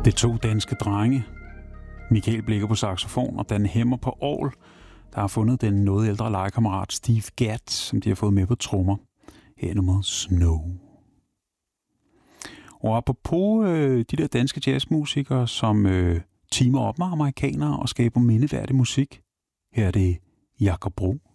Det er to danske drenge. Michael Blikker på saxofon og Dan Hemmer på orgel, der har fundet den noget ældre legekammerat Steve Gadd, som de har fået med på trommer. Her er nummeret Snow. Og apropos de der danske jazzmusikere, som teamer op med amerikanere og skaber mindeværdig musik. Her er det Jakob Bro.